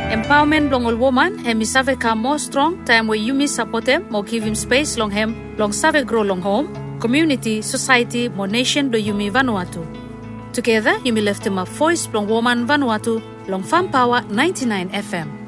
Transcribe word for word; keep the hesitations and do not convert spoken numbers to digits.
Empowerment long all woman, hemi save ka more strong, time where you miss support him, more give him space long hem, long save grow long home, community, society, more nation do Yumi Vanuatu. Together, Yumi left him a voice long woman Vanuatu, long Farm Power ninety-nine F M.